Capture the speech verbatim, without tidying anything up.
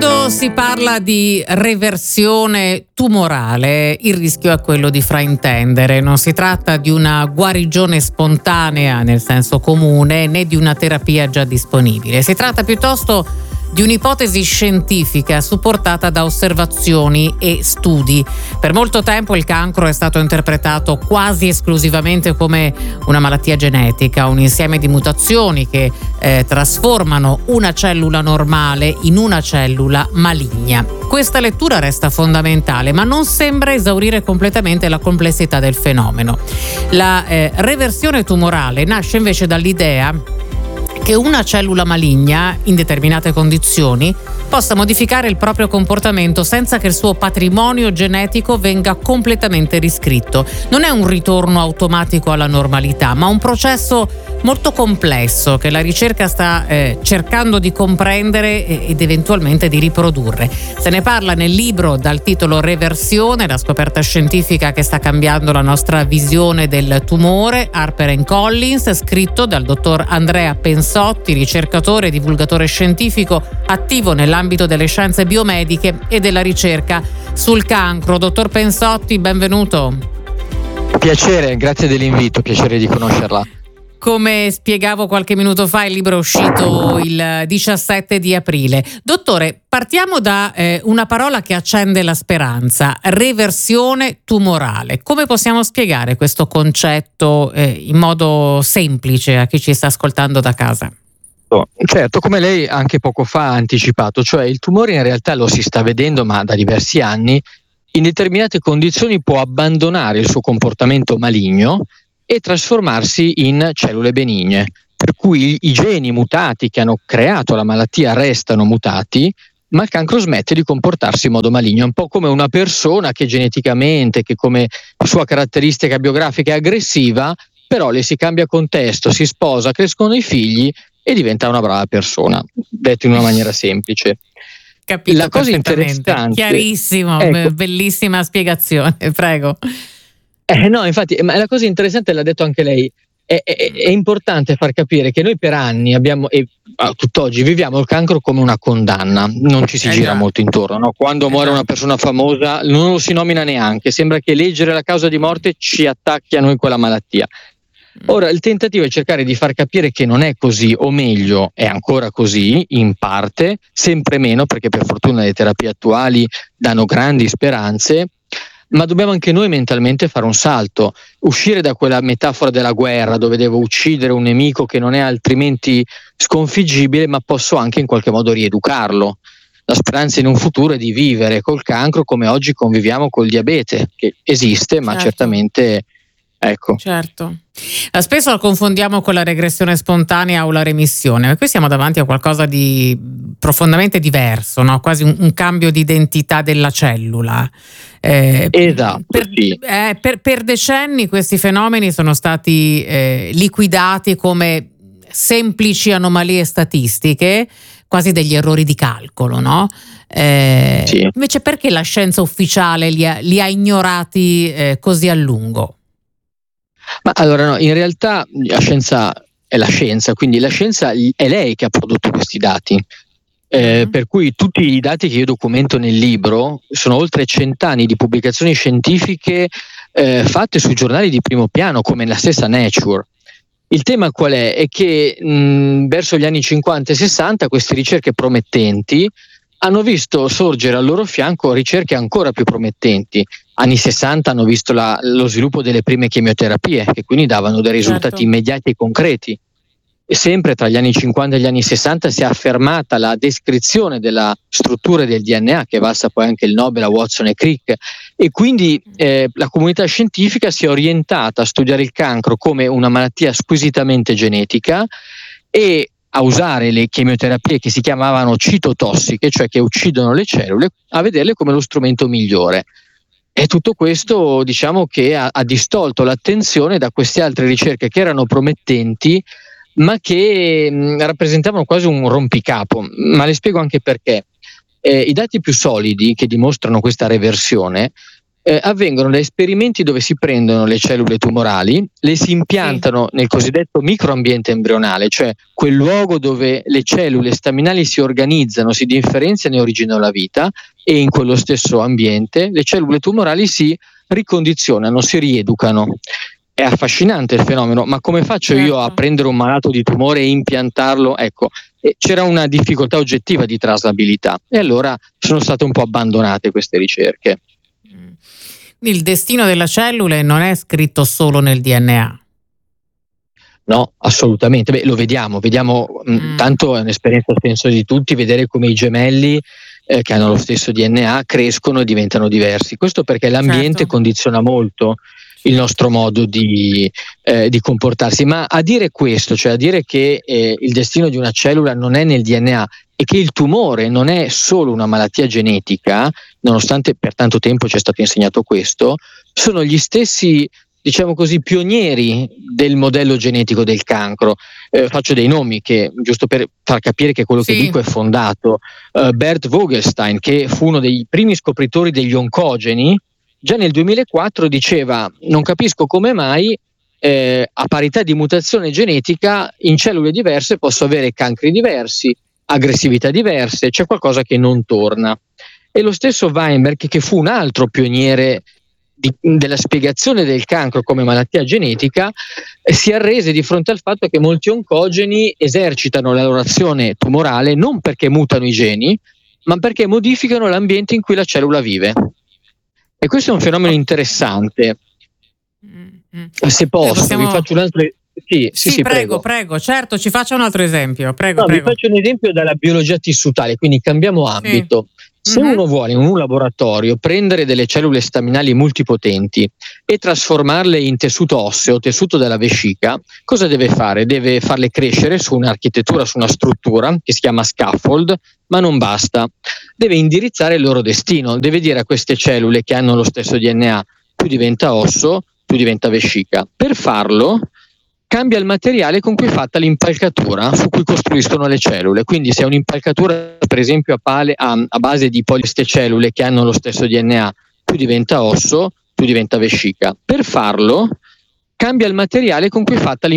Quando si parla di reversione tumorale, il rischio è quello di fraintendere. Non si tratta di una guarigione spontanea nel senso comune, né di una terapia già disponibile. Si tratta piuttosto di un'ipotesi scientifica supportata da osservazioni e studi. Per molto tempo il cancro è stato interpretato quasi esclusivamente come una malattia genetica, un insieme di mutazioni che eh, trasformano una cellula normale in una cellula maligna. Questa lettura resta fondamentale, ma non sembra esaurire completamente la complessità del fenomeno. La eh, reversione tumorale nasce invece dall'idea che una cellula maligna, in determinate condizioni, possa modificare il proprio comportamento senza che il suo patrimonio genetico venga completamente riscritto. Non è un ritorno automatico alla normalità, ma un processo molto complesso che la ricerca sta eh, cercando di comprendere ed eventualmente di riprodurre. Se ne parla nel libro dal titolo Reversione, la scoperta scientifica che sta cambiando la nostra visione del tumore, Harper and Collins, scritto dal dottor Andrea Pensotti, ricercatore e divulgatore scientifico attivo nell'ambito delle scienze biomediche e della ricerca sul cancro. Dottor Pensotti, benvenuto. Piacere, grazie dell'invito, piacere di conoscerla. Come spiegavo qualche minuto fa, il libro è uscito il diciassette di aprile. Dottore, partiamo da eh, una parola che accende la speranza: reversione tumorale. Come possiamo spiegare questo concetto eh, in modo semplice a chi ci sta ascoltando da casa? Certo, come lei anche poco fa ha anticipato, cioè il tumore in realtà lo si sta vedendo ma da diversi anni, in determinate condizioni può abbandonare il suo comportamento maligno e trasformarsi in cellule benigne, per cui i geni mutati che hanno creato la malattia restano mutati, ma il cancro smette di comportarsi in modo maligno. È un po' come una persona che geneticamente, che come sua caratteristica biografica è aggressiva, però le si cambia contesto, si sposa, crescono i figli e diventa una brava persona, detto in una maniera semplice. Capito, la cosa interessante, chiarissimo, ecco, bellissima spiegazione, prego. Eh, no, infatti, ma la cosa interessante, l'ha detto anche lei, è, è, è importante far capire che noi per anni abbiamo, e a tutt'oggi viviamo il cancro come una condanna, non ci si eh gira già. molto intorno, no? Quando eh muore già. una persona famosa non lo si nomina neanche, sembra che leggere la causa di morte ci attacchi a noi quella malattia. Ora il tentativo è cercare di far capire che non è così, o meglio è ancora così in parte, sempre meno, perché per fortuna le terapie attuali danno grandi speranze, ma dobbiamo anche noi mentalmente fare un salto, uscire da quella metafora della guerra dove devo uccidere un nemico che non è altrimenti sconfiggibile, ma posso anche in qualche modo rieducarlo. La speranza in un futuro è di vivere col cancro come oggi conviviamo col diabete, che esiste, ma Certo. certamente, ecco. Certo. Spesso la confondiamo con la regressione spontanea o la remissione. Qui siamo davanti a qualcosa di profondamente diverso, no? Quasi un, un cambio di identità della cellula. Eh, esatto, per, sì. eh, per, per decenni questi fenomeni sono stati eh, liquidati come semplici anomalie statistiche, quasi degli errori di calcolo, no? Eh, Sì. Invece perché la scienza ufficiale li ha, li ha ignorati eh, così a lungo? Ma allora no, in realtà la scienza è la scienza, quindi la scienza è lei che ha prodotto questi dati, eh, Mm. per cui tutti i dati che io documento nel libro sono oltre cent'anni di pubblicazioni scientifiche eh, fatte sui giornali di primo piano come la stessa Nature. Il tema qual è? È che mh, verso gli anni cinquanta e sessanta queste ricerche promettenti hanno visto sorgere al loro fianco ricerche ancora più promettenti. Anni sessanta hanno visto la, lo sviluppo delle prime chemioterapie, che quindi davano dei risultati Certo. immediati e concreti. E sempre tra gli anni cinquanta e gli anni sessanta si è affermata la descrizione della struttura del D N A, che è valsa poi anche il Nobel a Watson e Crick, e quindi eh, la comunità scientifica si è orientata a studiare il cancro come una malattia squisitamente genetica e a usare le chemioterapie che si chiamavano citotossiche, cioè che uccidono le cellule, a vederle come lo strumento migliore. E tutto questo, diciamo, che ha, ha distolto l'attenzione da queste altre ricerche che erano promettenti, ma che mh, rappresentavano quasi un rompicapo. Ma le spiego anche perché. Eh, I dati più solidi che dimostrano questa reversione eh, avvengono da esperimenti dove si prendono le cellule tumorali, le si impiantano sì. nel cosiddetto microambiente embrionale, cioè quel luogo dove le cellule staminali si organizzano, si differenziano e originano la vita, e in quello stesso ambiente le cellule tumorali si ricondizionano, si rieducano. È affascinante il fenomeno, ma come faccio certo. io a prendere un malato di tumore e impiantarlo? Ecco, e c'era una difficoltà oggettiva di traslabilità e allora sono state un po' abbandonate queste ricerche. Il destino della cellula non è scritto solo nel D N A. No, assolutamente. Beh, lo vediamo, vediamo mm. tanto è un'esperienza penso di tutti, vedere come i gemelli eh, che hanno lo stesso D N A crescono e diventano diversi. Questo perché l'ambiente certo. condiziona molto il nostro modo di, eh, di comportarsi, ma a dire questo, cioè a dire che eh, il destino di una cellula non è nel D N A e che il tumore non è solo una malattia genetica, nonostante per tanto tempo ci è stato insegnato questo, sono gli stessi, diciamo così, pionieri del modello genetico del cancro. Eh, faccio dei nomi che, giusto per far capire che quello sì. che dico è fondato. Uh, Bert Vogelstein, che fu uno dei primi scopritori degli oncogeni, già nel duemilaquattro diceva: non capisco come mai eh, a parità di mutazione genetica in cellule diverse posso avere cancri diversi, aggressività diverse, c'è qualcosa che non torna. E lo stesso Weinberg, che fu un altro pioniere di, della spiegazione del cancro come malattia genetica, eh, si arrese di fronte al fatto che molti oncogeni esercitano la loro azione tumorale non perché mutano i geni, ma perché modificano l'ambiente in cui la cellula vive. E questo è un fenomeno interessante. Mm-hmm. Se posso, possiamo... vi faccio un altro. Sì, sì, sì, sì prego, prego, prego, certo, ci faccia un altro esempio. Prego, no, prego. Vi faccio un esempio dalla biologia tissutale, quindi cambiamo ambito. Sì. Se mm-hmm. uno vuole in un laboratorio prendere delle cellule staminali multipotenti e trasformarle in tessuto osseo, tessuto della vescica, cosa deve fare? Deve farle crescere su un'architettura, su una struttura che si chiama scaffold, ma non basta. Deve indirizzare il loro destino, deve dire a queste cellule che hanno lo stesso D N A: più diventa osso, più diventa vescica. Per farlo cambia il materiale con cui è fatta l'impalcatura su cui costruiscono le cellule. Quindi se è un'impalcatura per esempio a, pale, a, a base di queste cellule che hanno lo stesso D N A, più diventa osso, più diventa vescica. Per farlo cambia il materiale con cui è fatta l'impalcatura